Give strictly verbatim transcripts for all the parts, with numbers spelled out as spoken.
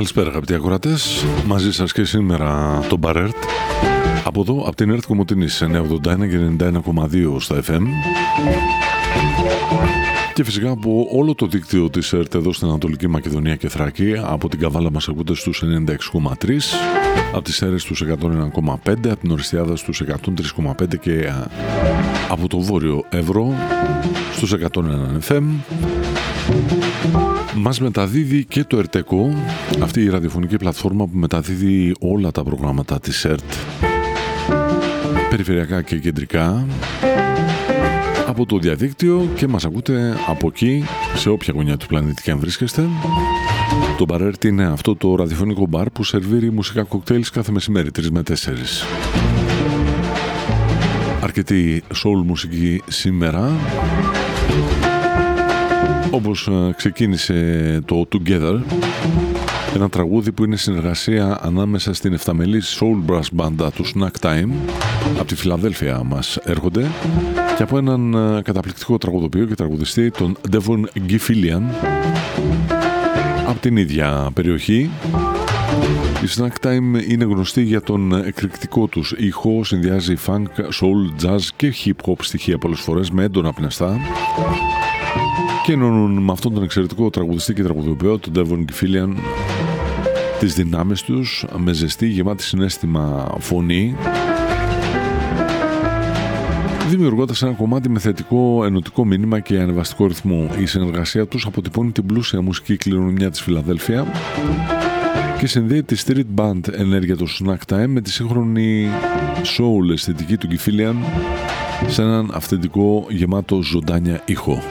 Καλησπέρα αγαπητοί ακροατές, μαζί σας και σήμερα το Μπαρέρτ από εδώ, από την ΕΡΤ Κομοτηνής εννιακόσια ογδόντα ένα και ενενήντα ένα κόμμα δύο στα εφ εμ και φυσικά από όλο το δίκτυο της ΕΡΤ εδώ στην Ανατολική Μακεδονία και Θράκη. Από την Καβάλα μας ακούτε στους ενενήντα έξι κόμμα τρία, από τις Σέρρες στους εκατόν ένα κόμμα πέντε, από την Οριστιάδα στους εκατόν τρία κόμμα πέντε και από το Βόρειο Εύρο στους εκατόν ένα εφ εμ. Μας μεταδίδει και το ΕΡΤΕΚΟ, αυτή η ραδιοφωνική πλατφόρμα που μεταδίδει όλα τα προγράμματα της ΕΡΤ, περιφερειακά και κεντρικά, από το διαδίκτυο, και μας ακούτε από εκεί, σε όποια γωνιά του πλανήτη και αν βρίσκεστε. Το Μπαρέρτ είναι αυτό το ραδιοφωνικό μπαρ που σερβίρει μουσικά κοκτέιλς κάθε μεσημέρι, τρεις με τέσσερις. Αρκετή soul μουσική σήμερα, όπως ξεκίνησε το Together, ένα τραγούδι που είναι συνεργασία ανάμεσα στην εφταμελή soul brass μπάντα του Snack Time, από τη Φιλαδέλφια μας έρχονται, και από έναν καταπληκτικό τραγουδοποιό και τραγουδιστή, τον Devon Gifillian, από την ίδια περιοχή. Η Snack Time είναι γνωστή για τον εκρηκτικό τους ήχο, συνδυάζει funk, soul, jazz και hip hop στοιχεία πολλές φορές με έντονα πνευστά, και ενώνουν με αυτόν τον εξαιρετικό τραγουδιστή και τραγουδοποιό, τον Devon Gifillian, τις δυνάμεις τους με ζεστή, γεμάτη συναίσθημα φωνή, δημιουργώντας ένα κομμάτι με θετικό ενωτικό μήνυμα και ανεβαστικό ρυθμό. Η συνεργασία τους αποτυπώνει την πλούσια μουσική κληρονομιά της Φιλαδέλφια και συνδέει τη street band ενέργεια του Snack Time με τη σύγχρονη soul αισθητική του Gifillian σε έναν αυθεντικό γεμάτο ζωντάνια ήχο.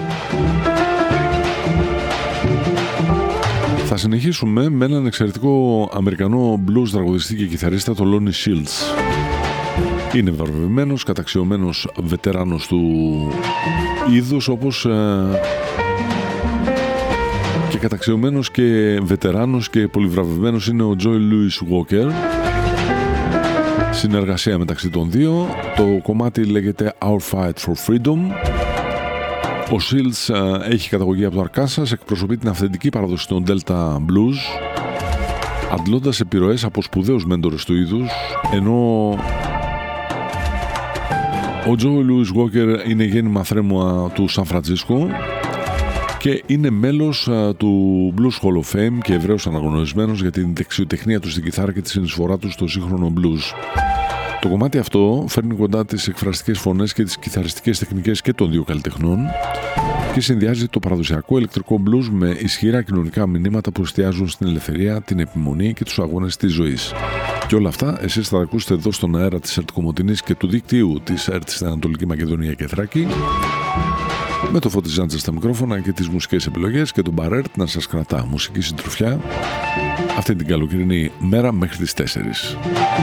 Θα συνεχίσουμε με έναν εξαιρετικό Αμερικανό blues τραγουδιστή και κιθαρίστα, τον Lonnie Shields. Είναι βραβευμένος, καταξιωμένος βετεράνος του είδους, όπως ε, και καταξιωμένος και βετεράνος και πολυβραβευμένος είναι ο Joy Louis Walker. Συνεργασία μεταξύ των δύο. Το κομμάτι λέγεται Our Fight for Freedom. Ο Shields ε, έχει καταγωγή από το Αρκάνσας, εκπροσωπεί την αυθεντική παραδοση των Delta Blues, αντλώντας επιρροές από σπουδαίους μέντορες του είδους, ενώ ο Joe Louis Walker είναι γέννημα θρέμουα του Σαν Φρανσίσκο και είναι μέλος uh, του Blues Hall of Fame και ευρέως αναγνωρισμένος για την δεξιοτεχνία του στην κιθάρα και τη συνεισφορά του στο σύγχρονο blues. Το κομμάτι αυτό φέρνει κοντά τις εκφραστικές φωνές και τις κιθαριστικές τεχνικές και των δύο καλλιτεχνών και συνδυάζει το παραδοσιακό ηλεκτρικό blues με ισχυρά κοινωνικά μηνύματα που εστιάζουν στην ελευθερία, την επιμονή και τους αγώνες της ζωής. Και όλα αυτά εσείς θα τα ακούσετε εδώ στον αέρα της ΕΡΤ Κομοτηνής και του δικτύου της ΕΡΤ στην Ανατολική Μακεδονία και Θράκη, με το Φώτη Ζάντζα στα μικρόφωνα και τις μουσικές επιλογές και τον Μπαρέρτ να σας κρατά μουσική συντροφιά αυτή την καλοκαιρινή μέρα μέχρι τις τέσσερις.